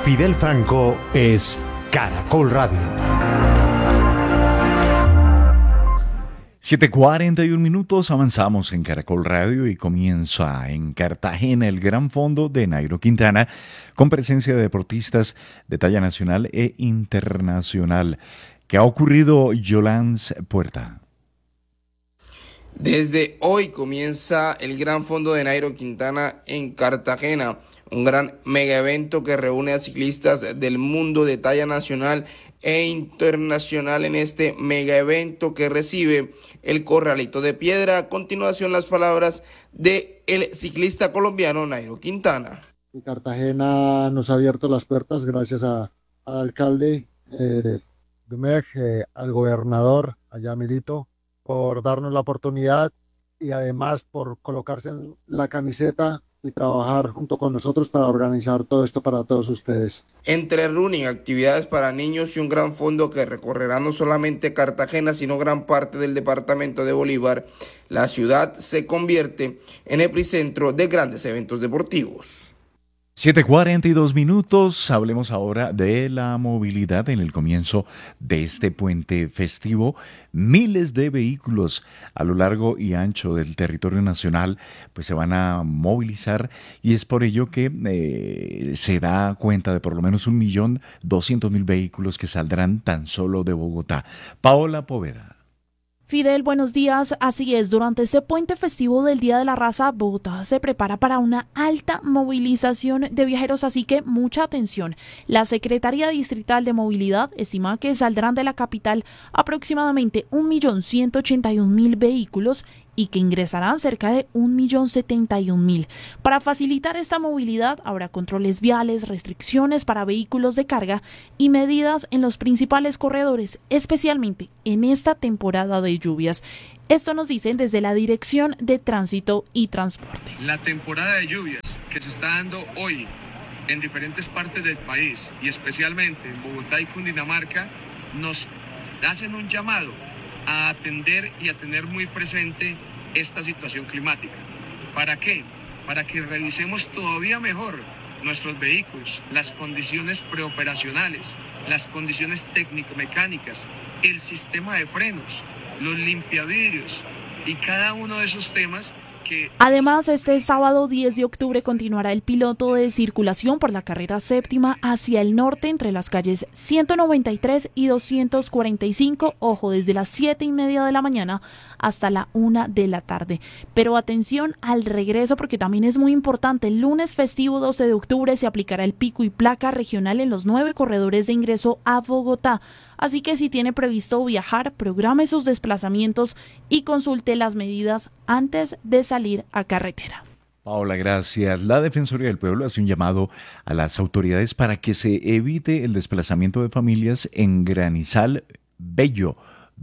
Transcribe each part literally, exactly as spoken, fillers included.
Fidel Franco es Caracol Radio. siete cuarenta y uno minutos, avanzamos en Caracol Radio y comienza en Cartagena el Gran Fondo de Nairo Quintana con presencia de deportistas de talla nacional e internacional. ¿Qué ha ocurrido, Yolans Puerta? Desde hoy comienza el Gran Fondo de Nairo Quintana en Cartagena, un gran mega evento que reúne a ciclistas del mundo de talla nacional e internacional en este mega evento que recibe el Corralito de Piedra. A continuación, las palabras de el ciclista colombiano Nairo Quintana. Cartagena nos ha abierto las puertas gracias a, al alcalde eh, Gmej, eh, al gobernador allá Milito, por darnos la oportunidad y además por colocarse en la camiseta y trabajar junto con nosotros para organizar todo esto para todos ustedes. Entre running, actividades para niños y un gran fondo que recorrerá no solamente Cartagena, sino gran parte del departamento de Bolívar, la ciudad se convierte en epicentro de grandes eventos deportivos. siete cuarenta y dos minutos, hablemos ahora de la movilidad en el comienzo de este puente festivo. Miles de vehículos a lo largo y ancho del territorio nacional pues se van a movilizar y es por ello que eh, se da cuenta de por lo menos un millón doscientos mil vehículos que saldrán tan solo de Bogotá. Paola Poveda. Fidel, buenos días. Así es, durante este puente festivo del Día de la Raza, Bogotá se prepara para una alta movilización de viajeros, así que mucha atención. La Secretaría Distrital de Movilidad estima que saldrán de la capital aproximadamente un millón ciento ochenta y un mil vehículos y que ingresarán cerca de un millón setenta y un mil. Para facilitar esta movilidad habrá controles viales, restricciones para vehículos de carga y medidas en los principales corredores, especialmente en esta temporada de lluvias. Esto nos dicen desde la Dirección de Tránsito y Transporte. La temporada de lluvias que se está dando hoy en diferentes partes del país y especialmente en Bogotá y Cundinamarca nos hacen un llamado a atender y a tener muy presente esta situación climática. ¿Para qué? Para que revisemos todavía mejor nuestros vehículos, las condiciones preoperacionales, las condiciones técnico-mecánicas, el sistema de frenos, los limpiavidrios y cada uno de esos temas. Que... Además, este sábado diez de octubre continuará el piloto de circulación por la carrera séptima hacia el norte entre las calles ciento noventa y tres y doscientos cuarenta y cinco, ojo, desde las siete y media de la mañana hasta la una de la tarde. Pero atención al regreso porque también es muy importante. El lunes festivo doce de octubre se aplicará el pico y placa regional en los nueve corredores de ingreso a Bogotá. Así que si tiene previsto viajar, programe sus desplazamientos y consulte las medidas antes de salir a carretera. Paola, gracias. La Defensoría del Pueblo hace un llamado a las autoridades para que se evite el desplazamiento de familias en Granizal Bello,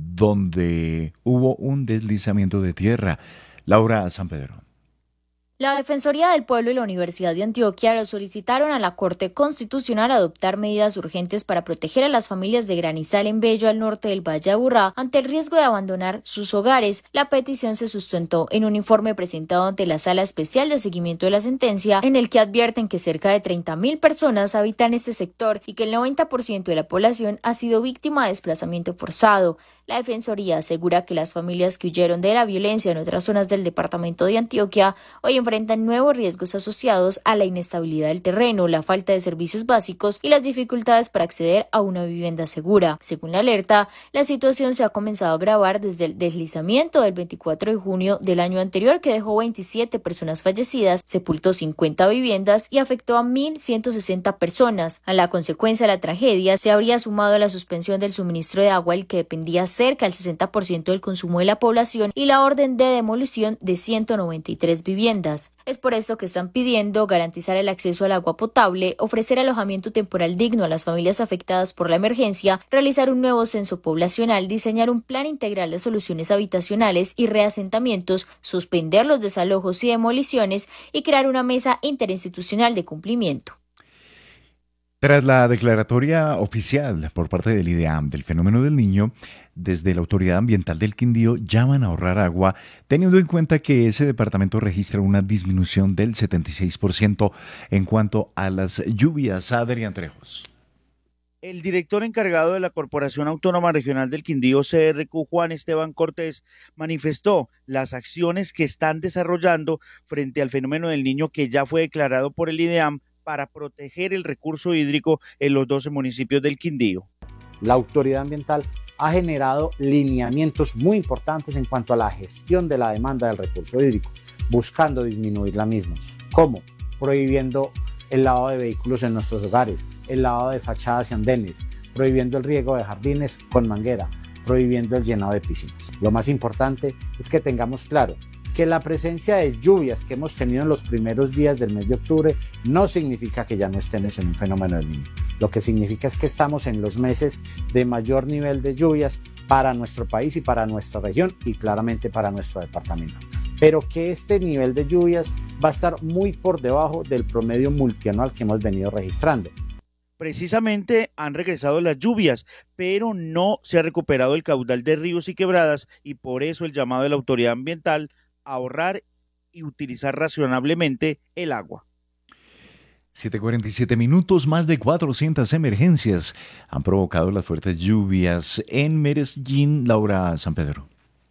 donde hubo un deslizamiento de tierra. Laura San Pedro. La Defensoría del Pueblo y la Universidad de Antioquia lo solicitaron a la Corte Constitucional adoptar medidas urgentes para proteger a las familias de Granizal en Bello al norte del Valle de Aburrá ante el riesgo de abandonar sus hogares. La petición se sustentó en un informe presentado ante la Sala Especial de Seguimiento de la Sentencia, en el que advierten que cerca de treinta mil personas habitan este sector y que el noventa por ciento de la población ha sido víctima de desplazamiento forzado. La Defensoría asegura que las familias que huyeron de la violencia en otras zonas del departamento de Antioquia hoy enfrentan nuevos riesgos asociados a la inestabilidad del terreno, la falta de servicios básicos y las dificultades para acceder a una vivienda segura. Según la alerta, la situación se ha comenzado a agravar desde el deslizamiento del veinticuatro de junio del año anterior, que dejó veintisiete personas fallecidas, sepultó cincuenta viviendas y afectó a mil ciento sesenta personas. A la consecuencia de la tragedia se habría sumado la suspensión del suministro de agua, el que dependía cerca del sesenta por ciento del consumo de la población, y la orden de demolición de ciento noventa y tres viviendas. Es por eso que están pidiendo garantizar el acceso al agua potable, ofrecer alojamiento temporal digno a las familias afectadas por la emergencia, realizar un nuevo censo poblacional, diseñar un plan integral de soluciones habitacionales y reasentamientos, suspender los desalojos y demoliciones y crear una mesa interinstitucional de cumplimiento. Tras la declaratoria oficial por parte del IDEAM del fenómeno del Niño, desde la Autoridad Ambiental del Quindío llaman a ahorrar agua, teniendo en cuenta que ese departamento registra una disminución del setenta y seis por ciento en cuanto a las lluvias. Adrián Trejos. El director encargado de la Corporación Autónoma Regional del Quindío, C R Q, Juan Esteban Cortés, manifestó las acciones que están desarrollando frente al fenómeno del Niño que ya fue declarado por el IDEAM para proteger el recurso hídrico en los doce municipios del Quindío. La autoridad ambiental ha generado lineamientos muy importantes en cuanto a la gestión de la demanda del recurso hídrico, buscando disminuir la misma. ¿Cómo? Prohibiendo el lavado de vehículos en nuestros hogares, el lavado de fachadas y andenes, prohibiendo el riego de jardines con manguera, prohibiendo el llenado de piscinas. Lo más importante es que tengamos claro que la presencia de lluvias que hemos tenido en los primeros días del mes de octubre no significa que ya no estemos en un fenómeno del Niño. Lo que significa es que estamos en los meses de mayor nivel de lluvias para nuestro país y para nuestra región y claramente para nuestro departamento. Pero que este nivel de lluvias va a estar muy por debajo del promedio multianual que hemos venido registrando. Precisamente han regresado las lluvias, pero no se ha recuperado el caudal de ríos y quebradas y por eso el llamado de la autoridad ambiental ahorrar y utilizar razonablemente el agua. siete cuarenta y siete minutos, más de cuatrocientas emergencias han provocado las fuertes lluvias en Medellín. Laura San Pedro.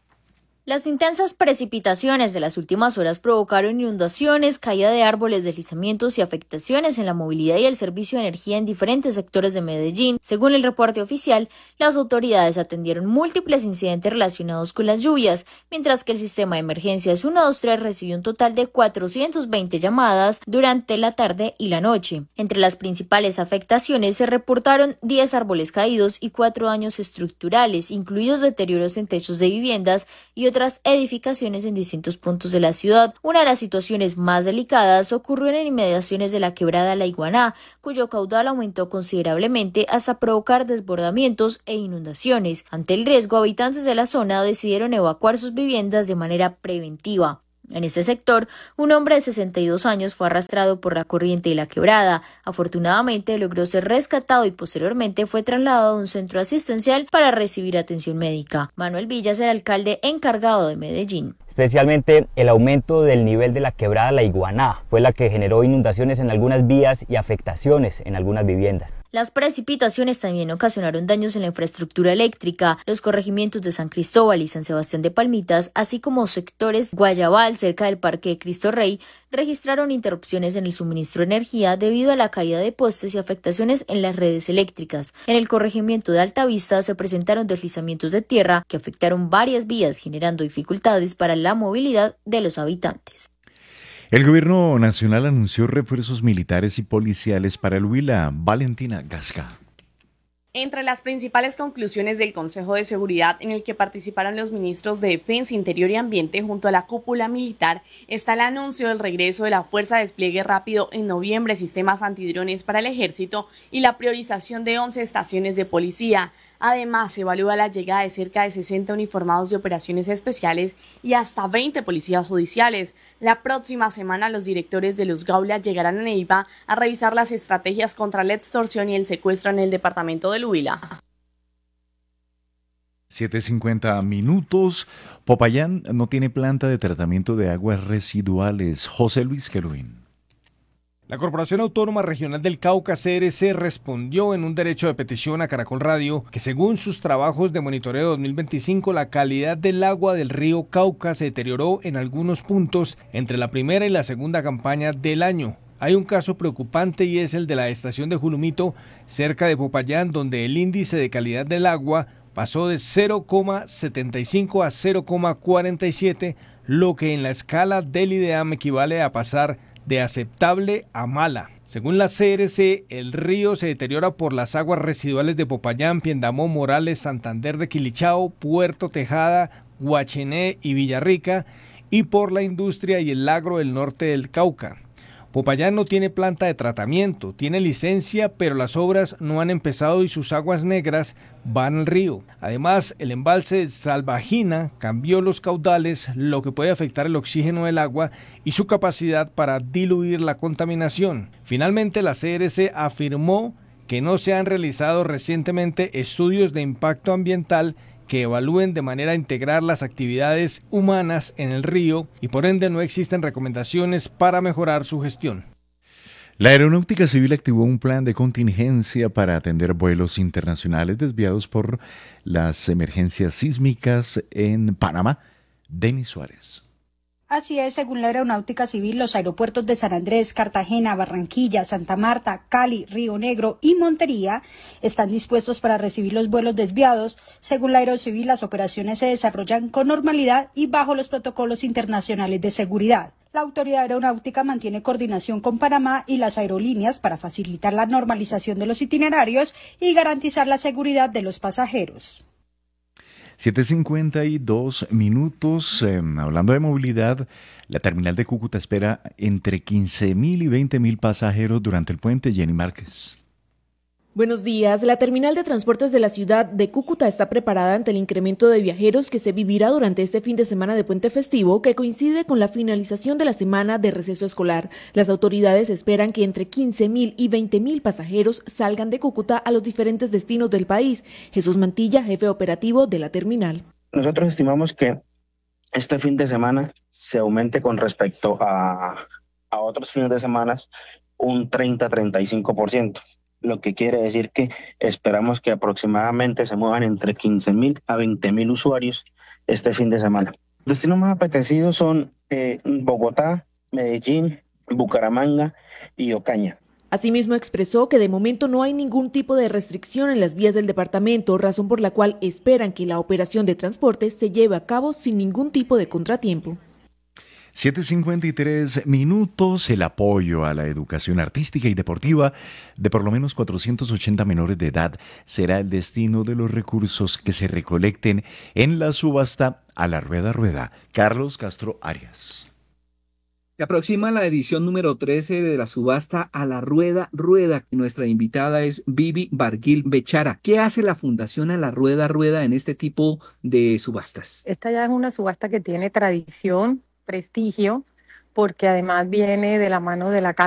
Las intensas precipitaciones de las últimas horas provocaron inundaciones, caída de árboles, deslizamientos y afectaciones en la movilidad y el servicio de energía en diferentes sectores de Medellín. Según el reporte oficial, las autoridades atendieron múltiples incidentes relacionados con las lluvias, mientras que el sistema de emergencias ciento veintitrés recibió un total de cuatrocientas veinte llamadas durante la tarde y la noche. Entre las principales afectaciones se reportaron diez árboles caídos y cuatro daños estructurales, incluidos deterioros en techos de viviendas y otras edificaciones en distintos puntos de la ciudad. Una de las situaciones más delicadas ocurrió en inmediaciones de la quebrada La Iguaná, cuyo caudal aumentó considerablemente hasta provocar desbordamientos e inundaciones. Ante el riesgo, habitantes de la zona decidieron evacuar sus viviendas de manera preventiva. En este sector, un hombre de sesenta y dos años fue arrastrado por la corriente de la quebrada. Afortunadamente, logró ser rescatado y posteriormente fue trasladado a un centro asistencial para recibir atención médica. Manuel Villas, el alcalde encargado de Medellín. Especialmente el aumento del nivel de la quebrada La Iguaná fue la que generó inundaciones en algunas vías y afectaciones en algunas viviendas. Las precipitaciones también ocasionaron daños en la infraestructura eléctrica. Los corregimientos de San Cristóbal y San Sebastián de Palmitas, así como sectores Guayabal, cerca del Parque de Cristo Rey, registraron interrupciones en el suministro de energía debido a la caída de postes y afectaciones en las redes eléctricas. En el corregimiento de Altavista se presentaron deslizamientos de tierra que afectaron varias vías, generando dificultades para la movilidad de los habitantes. El gobierno nacional anunció refuerzos militares y policiales para el Huila. Valentina Gasca. Entre las principales conclusiones del Consejo de Seguridad, en el que participaron los ministros de Defensa, Interior y Ambiente junto a la cúpula militar, está el anuncio del regreso de la Fuerza de Despliegue Rápido en noviembre, sistemas antidrones para el Ejército y la priorización de once estaciones de policía. Además, se evalúa la llegada de cerca de sesenta uniformados de operaciones especiales y hasta veinte policías judiciales. La próxima semana, los directores de los Gaula llegarán a Neiva a revisar las estrategias contra la extorsión y el secuestro en el departamento del Huila. siete cincuenta minutos. Popayán no tiene planta de tratamiento de aguas residuales. José Luis Queruín. La Corporación Autónoma Regional del Cauca, C R C, respondió en un derecho de petición a Caracol Radio que según sus trabajos de monitoreo dos mil veinticinco, la calidad del agua del río Cauca se deterioró en algunos puntos entre la primera y la segunda campaña del año. Hay un caso preocupante y es el de la estación de Julumito, cerca de Popayán, donde el índice de calidad del agua pasó de cero coma setenta y cinco a cero coma cuarenta y siete, lo que en la escala del IDEAM equivale a pasar de aceptable a mala. Según la C R C, el río se deteriora por las aguas residuales de Popayán, Piendamó, Morales, Santander de Quilichao, Puerto Tejada, Guachené y Villarrica, y por la industria y el agro del norte del Cauca. Popayán no tiene planta de tratamiento, tiene licencia, pero las obras no han empezado y sus aguas negras van al río. Además, el embalse Salvajina cambió los caudales, lo que puede afectar el oxígeno del agua y su capacidad para diluir la contaminación. Finalmente, la C R C afirmó que no se han realizado recientemente estudios de impacto ambiental que evalúen de manera integral las actividades humanas en el río y por ende no existen recomendaciones para mejorar su gestión. La Aeronáutica Civil activó un plan de contingencia para atender vuelos internacionales desviados por las emergencias sísmicas en Panamá. Denis Suárez. Así es, según la Aeronáutica Civil, los aeropuertos de San Andrés, Cartagena, Barranquilla, Santa Marta, Cali, Río Negro y Montería están dispuestos para recibir los vuelos desviados. Según la Aerocivil, las operaciones se desarrollan con normalidad y bajo los protocolos internacionales de seguridad. La autoridad aeronáutica mantiene coordinación con Panamá y las aerolíneas para facilitar la normalización de los itinerarios y garantizar la seguridad de los pasajeros. siete cincuenta y dos minutos. Eh, hablando de movilidad, la terminal de Cúcuta espera entre quince mil y veinte mil pasajeros durante el puente. Jenny Márquez. Buenos días. La terminal de transportes de la ciudad de Cúcuta está preparada ante el incremento de viajeros que se vivirá durante este fin de semana de puente festivo, que coincide con la finalización de la semana de receso escolar. Las autoridades esperan que entre quince mil y veinte mil pasajeros salgan de Cúcuta a los diferentes destinos del país. Jesús Mantilla, jefe operativo de la terminal. Nosotros estimamos que este fin de semana se aumente con respecto a, a otros fines de semana un treinta a treinta y cinco por ciento. Lo que quiere decir que esperamos que aproximadamente se muevan entre quince mil a veinte mil usuarios este fin de semana. Los destinos más apetecidos son eh, Bogotá, Medellín, Bucaramanga y Ocaña. Asimismo expresó que de momento no hay ningún tipo de restricción en las vías del departamento, razón por la cual esperan que la operación de transporte se lleve a cabo sin ningún tipo de contratiempo. siete cincuenta y tres minutos. El apoyo a la educación artística y deportiva de por lo menos cuatrocientos ochenta menores de edad será el destino de los recursos que se recolecten en la subasta A la Rueda Rueda. Carlos Castro Arias. Se aproxima la edición número trece de la subasta A la Rueda Rueda. Nuestra invitada es Vivi Barguil Bechara. ¿Qué hace la Fundación A la Rueda Rueda en este tipo de subastas? Esta ya es una subasta que tiene tradición, prestigio, porque además viene de la mano de la